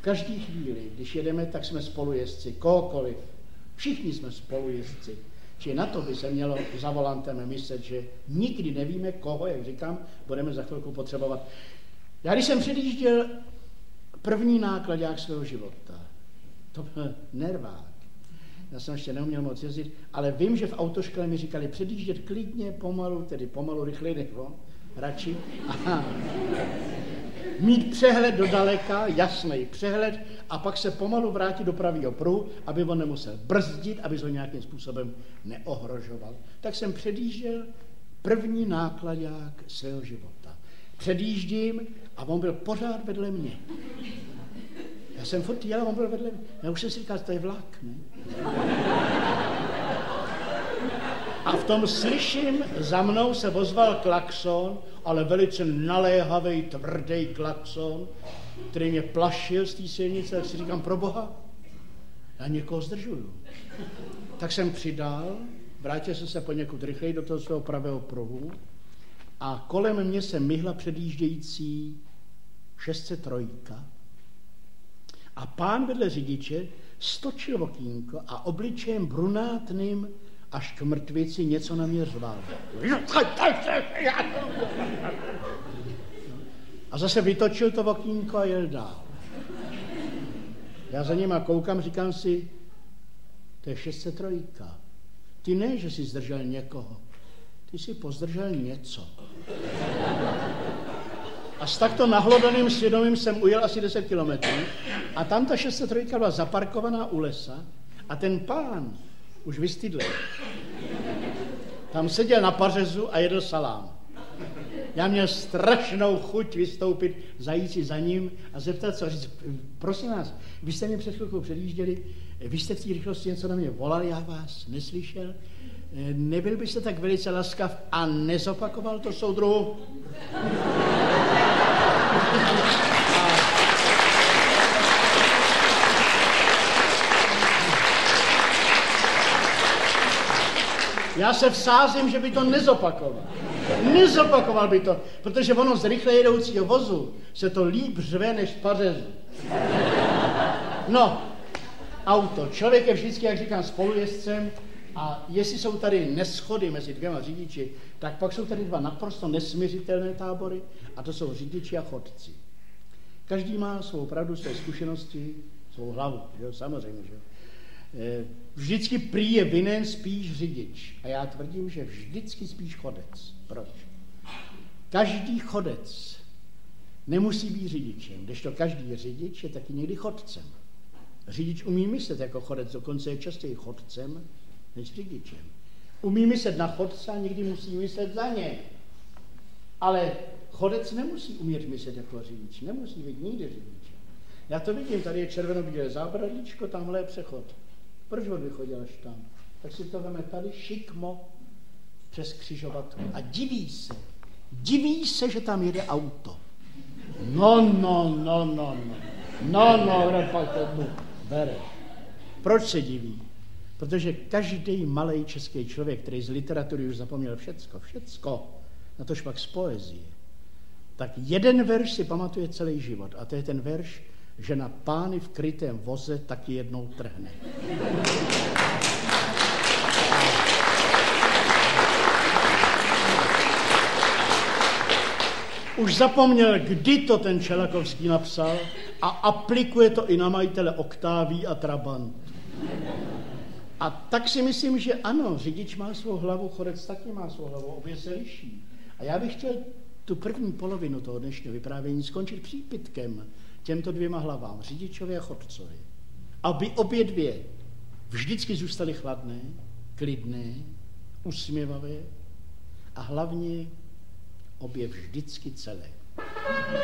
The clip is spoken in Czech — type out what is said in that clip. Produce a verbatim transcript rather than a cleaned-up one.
každé chvíli, když jedeme, tak jsme spolujezdci, kohokoliv. Všichni jsme spolujezdci. Či na to by se mělo za volantem myslet, že nikdy nevíme, koho, jak říkám, budeme za chvilku potřebovat. Já když jsem předjížděl první nákladák svého života, to byl nervák. Já jsem ještě neuměl moc jezdit, ale vím, že v autoškole mi říkali předjíždět klidně, pomalu, tedy pomalu, rychleji než on, radši. Aha. Mít přehled do daleka, jasný přehled, a pak se pomalu vrátit do pravého pruhu, aby on nemusel brzdit, aby ho nějakým způsobem neohrožoval. Tak jsem předjížděl první nákladák svého života. Předjíždím a on byl pořád vedle mě. Já jsem furt jel a on byl vedle mě. Já už jsem si říkal, to je vlak, ne? A v tom slyším, za mnou se ozval klakson, ale velice naléhavý, tvrdý klakson, který mě plašil z té silnice, tak si říkám, pro Boha, já někoho zdržuju. Tak jsem přidal, vrátil jsem se poněkud rychleji do toho svého pravého pruhu a kolem mě se myhla předjíždějící šest set tři. A pán vedle řidiče stočil okýnko a obličejem brunátným až k mrtvici něco na mě řval. A zase vytočil to okýnko a jel dál. Já za nima koukám, říkám si, to je šest set tři. Ty ne, že jsi zdržel někoho, ty jsi pozdržel něco. A s takto nahlodaným svědomím jsem ujel asi deset kilometrů a tam ta šest set tři byla zaparkovaná u lesa a ten pán už vystydlel. Tam seděl na pařezu a jedl salám. Já měl strašnou chuť vystoupit, zajít si za ním a zeptat se, říct, prosím vás, vy jste mě před chvilkou předjížděli, vy jste v té rychlosti něco na mě volali, já vás neslyšel, nebyl byste tak velice laskav a nezopakoval to soudruhu? Já se vsázím, že by to nezopakoval. Nezopakoval by to, protože ono z rychle jedoucího vozu se to líp řve než v pařezu. No, auto. Člověk je vždycky, jak říkám, spolujezdcem a jestli jsou tady neschody mezi dvěma řidiči, tak pak jsou tady dva naprosto nesmiřitelné tábory a to jsou řidiči a chodci. Každý má svou pravdu, své zkušenosti, svou hlavu, že? Samozřejmě, že? Vždycky prý je vinen spíš řidič. A já tvrdím, že vždycky spíš chodec. Proč? Každý chodec nemusí být řidičem, kdežto každý řidič je taky někdy chodcem. Řidič umí myslet jako chodec, dokonce je častěji chodcem než řidičem. Umí myslet na chodce a někdy musí myslet za ně. Ale chodec nemusí umět myslet jako řidič, nemusí být nikdy řidičem. Já to vidím, tady je červeno-bílé zábradlíčko, tamhle je přechod. Proč on vychodil až tam? Tak si to veme tady šikmo přes křižovatku a diví se. Diví se, že tam jede auto. No, no, no, no, no. No, no, repak tomu bereš. Proč se diví? Protože každý malej český člověk, který z literatury už zapomněl všecko, všecko, na tož pak z poezie, tak jeden verš si pamatuje celý život a to je ten verš, že na pány v krytém voze taky jednou trhne. Už zapomněl, kdy to ten Čelakovský napsal a aplikuje to i na majitele Oktáví a Trabant. A tak si myslím, že ano, řidič má svou hlavu, chodec taky má svou hlavu, obě se liší. A já bych chtěl tu první polovinu toho dnešního vyprávění skončit přípitkem těmto dvěma hlavám, řidičovi a chodcovi. Aby obě dvě vždycky zůstaly chladné, klidné, usměvavé a hlavně obě vždycky celé.